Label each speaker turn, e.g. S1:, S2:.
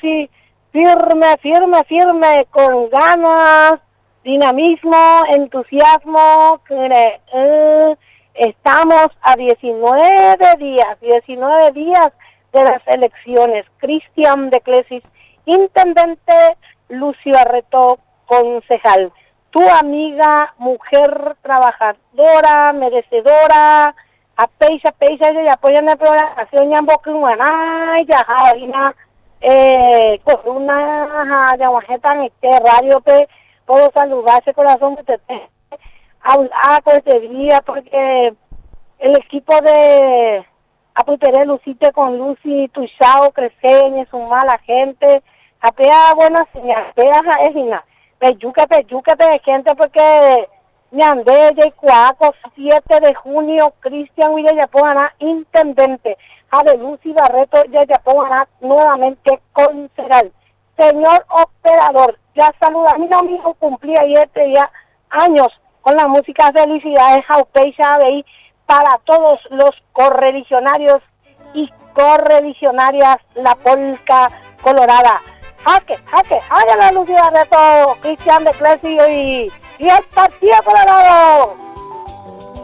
S1: Sí, firme, firme, firme, con ganas, dinamismo, entusiasmo. Estamos a 19 días de las elecciones. Cristian de Clesis, intendente, Lucy Barreto, concejal. Tu amiga, mujer trabajadora, merecedora, apeisa, ella apoya en la programación, ya ya Javina, con una llamajeta en este radio, puedo saludarse corazón que te con este día, porque el equipo de Apuiteré Lucite con Lucy, Tuchao, Creseñe, su mala gente, apea buena señal, apea ejina, peyúcate gente, porque Ñandella y Cuaco, 7 de junio, Cristian Villayapoganá, intendente, de Lucy Barreto Yayapoganá, nuevamente concejal. Señor operador, ya saluda, mi amigo cumplía ayer ya años con la música. Felicidades, Jaupeixa Abey, para todos los correligionarios y correligionarias, la polca colorada. Jaque la Lucy Barreto, Cristian de Clesis y el Partido Colorado.